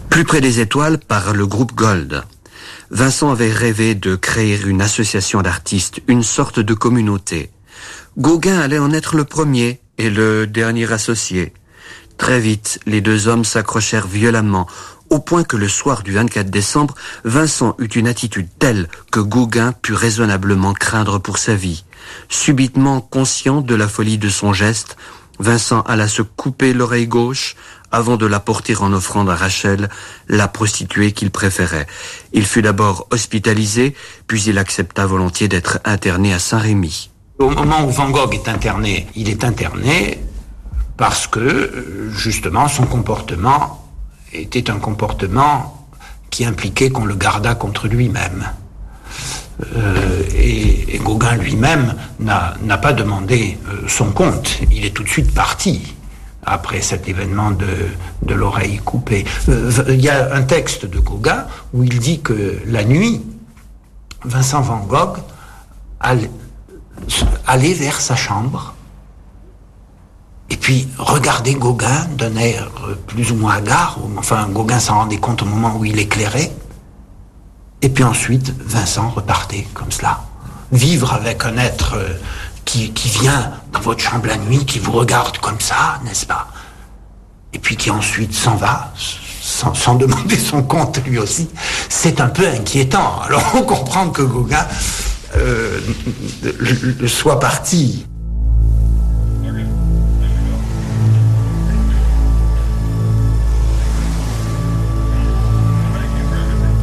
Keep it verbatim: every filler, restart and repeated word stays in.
Plus près des étoiles par le groupe Gold. Vincent avait rêvé de créer une association d'artistes, une sorte de communauté. Gauguin allait en être le premier et le dernier associé. Très vite, les deux hommes s'accrochèrent violemment, au point que le soir du vingt-quatre décembre, Vincent eut une attitude telle que Gauguin put raisonnablement craindre pour sa vie. Subitement conscient de la folie de son geste, Vincent alla se couper l'oreille gauche avant de la porter en offrande à Rachel, la prostituée qu'il préférait. Il fut d'abord hospitalisé, puis il accepta volontiers d'être interné à Saint-Rémy. Au moment où Van Gogh est interné, il est interné parce que, justement, son comportement était un comportement qui impliquait qu'on le gardât contre lui-même. Euh, et, et Gauguin lui-même n'a, n'a pas demandé euh, son compte. Il est tout de suite parti après cet événement de, de l'oreille coupée. Euh, il y a un texte de Gauguin où il dit que la nuit, Vincent Van Gogh allait, allait vers sa chambre et puis regardait Gauguin d'un air plus ou moins hagard. Enfin, Gauguin s'en rendait compte au moment où il éclairait. Et puis ensuite, Vincent repartait comme cela. Vivre avec un être qui, qui vient dans votre chambre la nuit, qui vous regarde comme ça, n'est-ce pas? Et puis qui ensuite s'en va, sans, sans demander son compte lui aussi, c'est un peu inquiétant. Alors on comprend que Gauguin euh, le, le soit parti.